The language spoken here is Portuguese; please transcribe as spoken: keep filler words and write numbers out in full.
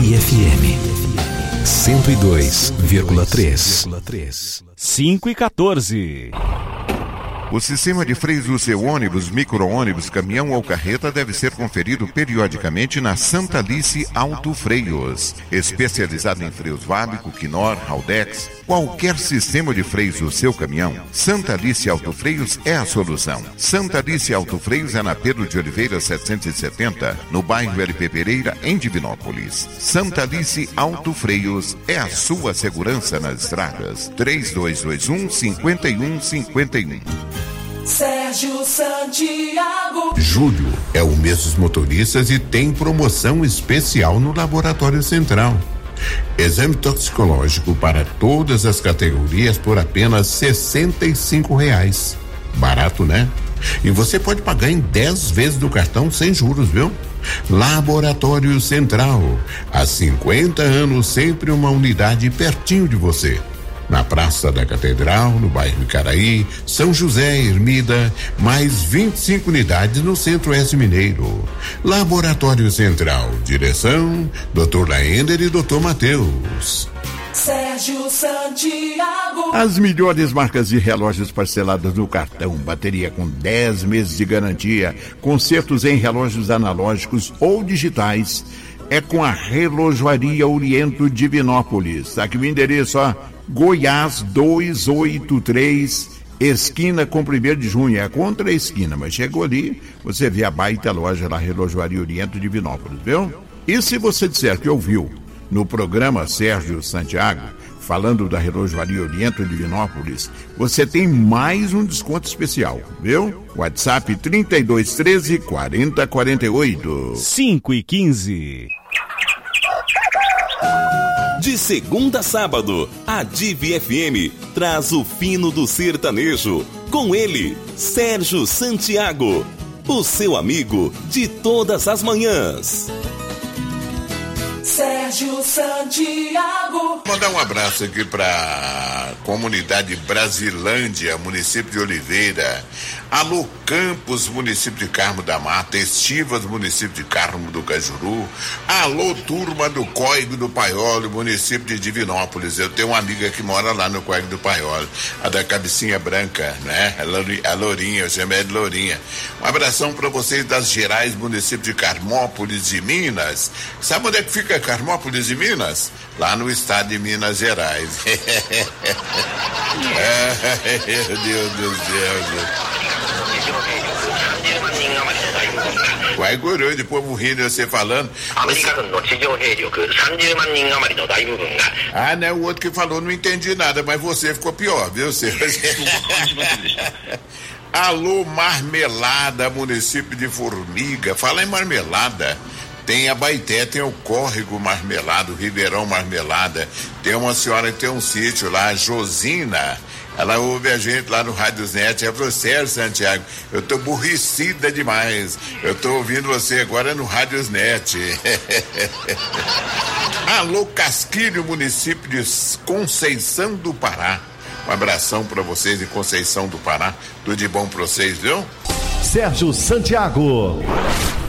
Tupi F M cento e dois vírgula três. cinco e quatorze. O sistema de freios do seu ônibus, micro-ônibus, caminhão ou carreta deve ser conferido periodicamente na Santa Alice Auto Freios. Especializado em freios Vábico, Quinor, Haldex, qualquer sistema de freios do seu caminhão, Santa Alice Auto Freios é a solução. Santa Alice Auto Freios é na Pedro de Oliveira setecentos e setenta, no bairro L P Pereira, em Divinópolis. Santa Alice Auto Freios é a sua segurança nas estradas. três dois dois um, cinco um cinco um. Sérgio Santiago. Julho é o mês dos motoristas e tem promoção especial no Laboratório Central. Exame toxicológico para todas as categorias por apenas sessenta e cinco reais. Barato, né? E você pode pagar em dez vezes do cartão sem juros, viu? Laboratório Central. Há cinquenta anos, sempre uma unidade pertinho de você. Na Praça da Catedral, no bairro Icaraí, São José, Ermida, mais vinte e cinco unidades no Centro-Oeste Mineiro. Laboratório Central, direção, doutor Laender e doutor Matheus. Sérgio Santiago. As melhores marcas de relógios parceladas no cartão, bateria com dez meses de garantia, consertos em relógios analógicos ou digitais, é com a Relojoaria Oriento Divinópolis. Aqui o endereço, ó, Goiás duzentos e oitenta e três, esquina com primeiro de junho, é contra a esquina, mas chegou ali, você vê a baita loja da Relojoaria Oriento Divinópolis, viu? E se você disser que ouviu no programa Sérgio Santiago, falando da Relojoaria Oriento Divinópolis, você tem mais um desconto especial, viu? WhatsApp trinta e dois, treze, quarenta, quarenta e oito. cinco e quinze. De segunda a sábado, a Divi F M traz o fino do sertanejo. Com ele, Sérgio Santiago, o seu amigo de todas as manhãs. Sérgio Santiago. Mandar um abraço aqui para comunidade Brasilândia, município de Oliveira. Alô Campos, município de Carmo da Mata. Estivas, município de Carmo do Cajuru. Alô turma do Cóigo do Paiol, município de Divinópolis. Eu tenho uma amiga que mora lá no Cóigo do Paiol, a da cabecinha branca, né? A Lourinha, eu chamei de Lourinha. Um abração para vocês das Gerais, município de Carmópolis de Minas. Sabe onde é que fica Carmópolis de Minas? Lá no estado de Minas Gerais. Ai, meu Deus do céu. Vai, guru, de povo rindo você falando. Você... Ah, né? O outro que falou não entendi nada, mas você ficou pior, viu, Sérgio? Alô, Marmelada, município de Formiga. Fala em Marmelada. Tem a Baité, tem o Córrego Marmelado, Ribeirão Marmelada. Tem uma senhora que tem um sítio lá, Josina. Ela ouve a gente lá no Rádiosnet. É pro Sérgio Santiago. Eu tô aborrecida demais. Eu tô ouvindo você agora no Rádiosnet. Alô, Casquilho, município de Conceição do Pará. Um abração pra vocês de Conceição do Pará. Tudo de bom pra vocês, viu? Sérgio Santiago.